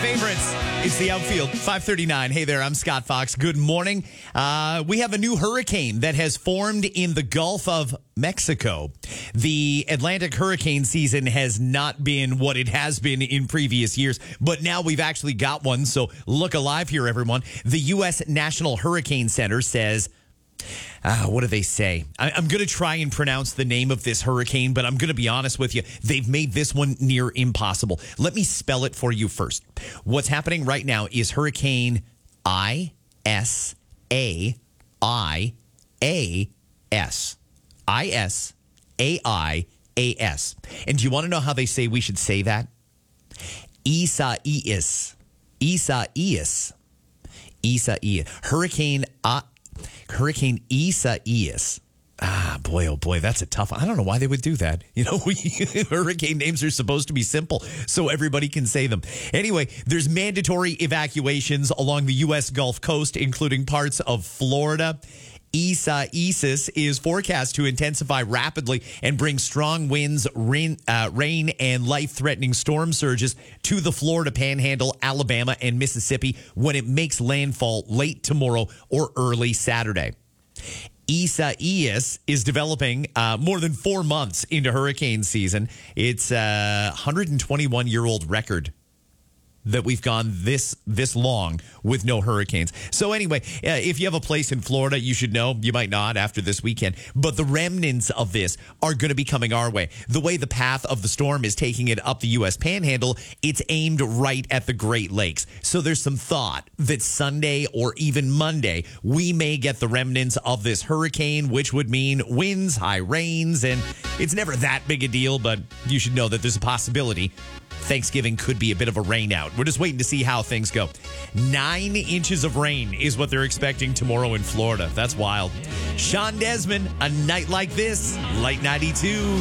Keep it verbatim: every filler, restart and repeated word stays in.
favorites. It's the outfield, five thirty-nine. Hey there, I'm Scott Fox. Good morning. Uh, we have a new hurricane that has formed in the Gulf of Mexico. The Atlantic hurricane season has not been what it has been in previous years, but now we've actually got one, so look alive here, everyone. The U S National Hurricane Center says... Uh, what do they say? I, I'm going to try and pronounce the name of this hurricane, but I'm going to be honest with you. They've made this one near impossible. Let me spell it for you first. What's happening right now is Hurricane I S A I A S. I S A I A S. And do you want to know how they say we should say that? Isaias. Isaias. Isaias. Hurricane I. Hurricane Isaias. Ah, boy, oh boy, that's a tough one. I don't know why they would do that. You know, we, hurricane names are supposed to be simple so everybody can say them. Anyway, there's mandatory evacuations along the U S Gulf Coast, including parts of Florida. Isaias is forecast to intensify rapidly and bring strong winds, rain, uh, rain and life-threatening storm surges to the Florida Panhandle, Alabama, and Mississippi when it makes landfall late tomorrow or early Saturday. Isaias is developing uh, more than four months into hurricane season. It's a one hundred twenty-one-year-old record that we've gone this this long with no hurricanes. So anyway, uh, if you have a place in Florida, you should know. You might not after this weekend. But the remnants of this are going to be coming our way. The way the path of the storm is taking it up the U S Panhandle, it's aimed right at the Great Lakes. So there's some thought that Sunday or even Monday, we may get the remnants of this hurricane, which would mean winds, high rains, and it's never that big a deal, but you should know that there's a possibility Thanksgiving could be a bit of a rain out. We're just waiting to see how things go. Nine inches of rain is what they're expecting tomorrow in Florida. That's wild. Sean Desmond, A Night Like This, Light ninety-two.